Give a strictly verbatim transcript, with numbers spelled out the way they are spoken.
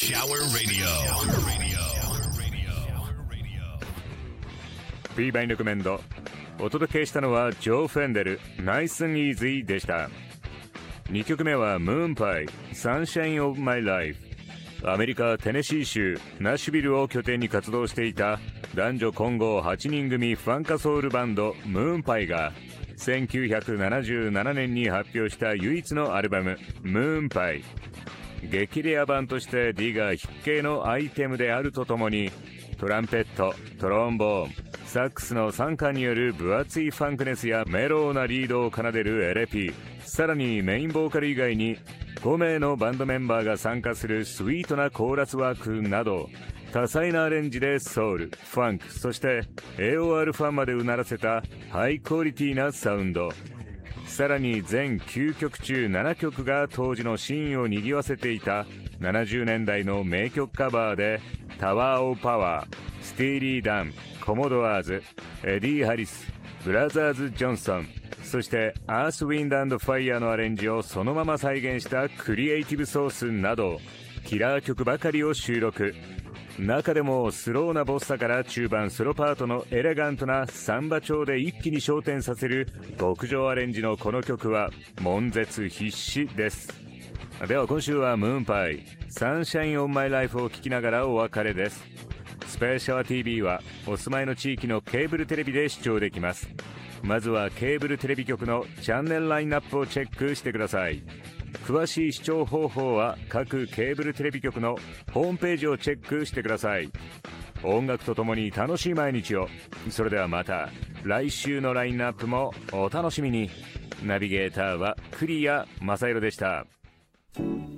Shower Radio. P バインレコメンド。お届けしたのはジョー・フェンデル、Nice and Easy でした。にきょくめはムーンパイ、Sunshine of My Life。アメリカ・テネシー州ナッシュビルを拠点に活動していた男女混合はちにん組ファンカソウルバンドムーンパイがせんきゅうひゃくななじゅうななねんに発表した唯一のアルバムムーンパイ。激レア版としてディガー必見のアイテムであるとともに、トランペット、トロンボーン、サックスの参加による分厚いファンクネスやメローなリードを奏でる エルピー、 さらにメインボーカル以外にごめいのバンドメンバーが参加するスイートなコーラスワークなど、多彩なアレンジでソウル、ファンク、そして エーオーアール ファンまでうならせたハイクオリティなサウンド。さらに全きゅうきょく中ななきょくが当時のシーンを賑わせていたななじゅうねんだいの名曲カバーで、タワー・オブ・パワー、スティーリー・ダン、コモドアーズ、エディ・ハリス、ブラザーズ・ジョンソン、そしてアース・ウィンド・アンド・ファイヤーのアレンジをそのまま再現したクリエイティブソースなど、キラー曲ばかりを収録。中でもスローなボッサから中盤ソロパートのエレガントなサンバ調で一気に焦点させる極上アレンジのこの曲は悶絶必至です。では今週はムーンパイ、サンシャインオンマイライフを聴きながらお別れです。スペーシャワ ティービー はお住まいの地域のケーブルテレビで視聴できます。まずはケーブルテレビ局のチャンネルラインナップをチェックしてください。詳しい視聴方法は各ケーブルテレビ局のホームページをチェックしてください。音楽とともに楽しい毎日を。それではまた来週のラインナップもお楽しみに。ナビゲーターは栗谷正宏でした。